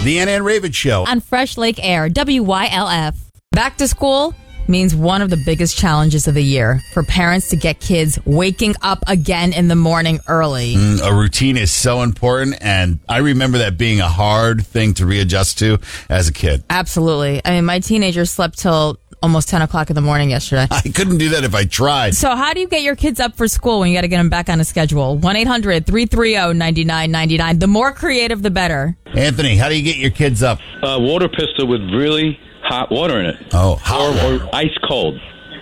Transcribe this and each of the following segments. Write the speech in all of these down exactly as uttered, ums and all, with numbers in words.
The Anna and Raven Show. On Fresh Lake Air, W Y L F. Back to school means one of the biggest challenges of the year for parents to get kids waking up again in the morning early. Mm, a routine is so important, and I remember that being a hard thing to readjust to as a kid. Absolutely. I mean, my teenager slept till almost ten o'clock in the morning yesterday. I couldn't do that if I tried. So how do you get your kids up for school when you got to get them back on a schedule? one eight hundred three three zero nine nine nine nine. The more creative, the better. Anthony, how do you get your kids up? Uh, water pistol with really hot water in it. Oh, hot or, or ice cold.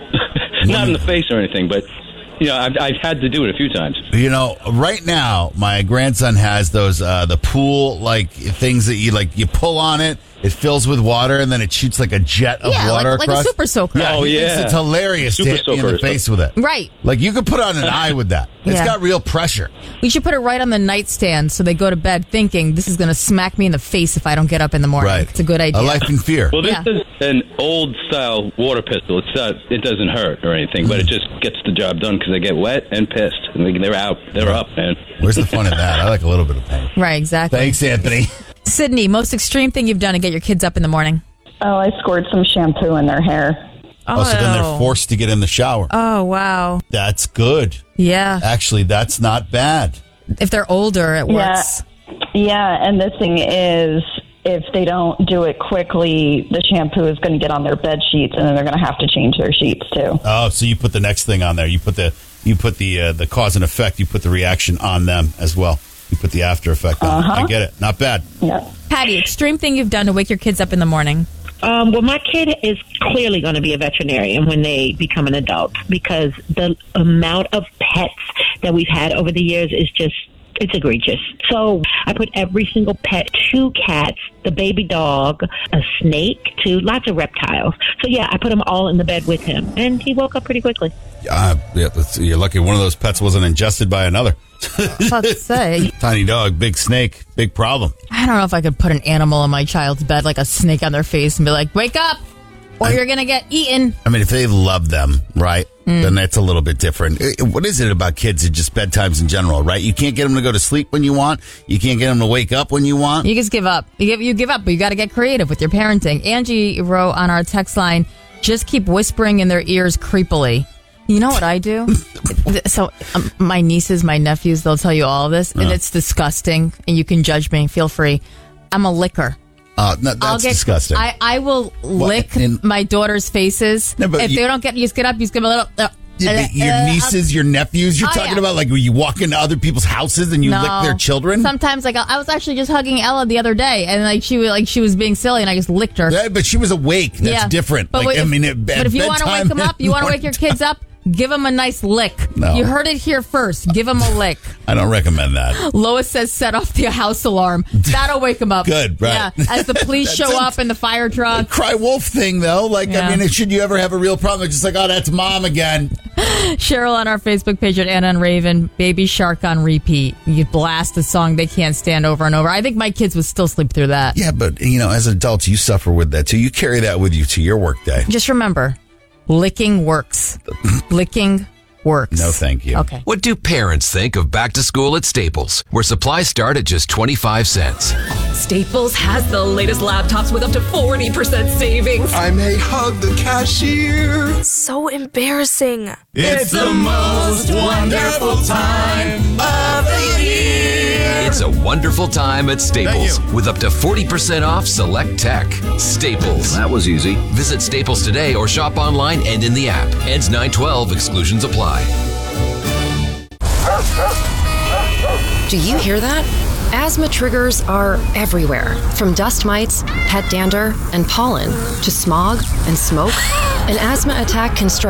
Not in the face or anything, but you know, I've, I've had to do it a few times. You know, right now, my grandson has those uh, the pool like things that you like. You pull on it, it fills with water, and then it shoots like a jet of yeah, water like, across. like a super soaker. Yeah, Oh, he thinks yeah. it's hilarious Super to hit me in the soaker. face with it. Right. Like you could put on an eye with that. It's Yeah. got real pressure. We should put it right on the nightstand so they go to bed thinking this is going to smack me in the face if I don't get up in the morning. Right. It's a good idea. A life in fear. Well, this Yeah. is an old style water pistol. It's not, it doesn't hurt or anything, but it just gets the job done because they get wet and pissed, and they- they're out, they're up, man. Where's the fun in that? I like a little bit of pain. Right, exactly. Thanks, Anthony. Sydney, most extreme thing you've done to get your kids up in the morning? Oh, I squirt some shampoo in their hair. Oh, so then they're forced to get in the shower. Oh, wow. That's good. Yeah. Actually, that's not bad. If they're older, it works. Yeah, and the thing is, if they don't do it quickly, the shampoo is going to get on their bed sheets, and then they're going to have to change their sheets too. Oh, so you put the next thing on there. You put the you put the uh, the cause and effect. You put the reaction on them as well. You put the after effect on. Uh-huh. I get it. Not bad. Yeah. Patty, extreme thing you've done to wake your kids up in the morning? Um, well, my kid is clearly going to be a veterinarian when they become an adult because the amount of pets that we've had over the years is just, it's egregious. So I put every single pet, two cats, the baby dog, a snake, two, lots of reptiles. So, yeah, I put them all in the bed with him, and he woke up pretty quickly. Uh, yeah, that's, you're lucky one of those pets wasn't ingested by another. I was about to say. Tiny dog, big snake, big problem. I don't know if I could put an animal in my child's bed, like a snake on their face, and be like, wake up, or I- you're going to get eaten. I mean, if they love them, right, Mm. then that's a little bit different. Eh, What is it about kids and just bedtimes in general, right? You can't get them to go to sleep when you want. You can't get them to wake up when you want. You just give up. You give, you give up, but you got to get creative with your parenting. Angie wrote on our text line, just keep whispering in their ears creepily. You know what I do? So um, my nieces, my nephews, they'll tell you all of this, and Uh. it's disgusting, and you can judge me. Feel free. I'm a licker. Uh, no, I'll that's get, disgusting. I, I will lick in- my daughter's faces. No, but if you- they don't get, you just get up, you just give them a little... Uh, Yeah, but your uh, nieces, your nephews, you're Oh, talking yeah. about like when you walk into other people's houses and you No. lick their children? Sometimes, like I was actually just hugging Ella the other day, and like she was like she was being silly, and I just licked her. Yeah, but she was awake. That's Yeah. different. But, like, if, I mean, at, but at if you want to wake bedtime, them up, you want to wake your kids up, give them a nice lick. No. You heard it here first. Give them a lick. I don't recommend that. Lois says set off the house alarm. That'll wake them up. Good, right. Yeah, as the police That's show a- up in the fire truck. Cry wolf thing, though. Like, Yeah. I mean, should you ever have a real problem? It's just like, oh, that's mom again. Cheryl on our Facebook page at Anna and Raven, Baby Shark on repeat. You blast a song they can't stand over and over. I think my kids would still sleep through that. Yeah, but, you know, as adults, you suffer with that, too. You carry that with you to your workday. Just remember, licking works. Licking works. No, thank you. Okay. What do parents think of back to school at Staples, where supplies start at just twenty-five cents? Staples has the latest laptops with up to forty percent savings. I may hug the cashier. So embarrassing. It's the most wonderful time of the year. It's a wonderful time at Staples Thank you. with up to forty percent off select tech. Staples. That was easy. Visit Staples today or shop online and in the app. Ends nine twelve. Exclusions apply. Do you hear that? Asthma triggers are everywhere, from dust mites, pet dander, and pollen to smog and smoke. An asthma attack can strike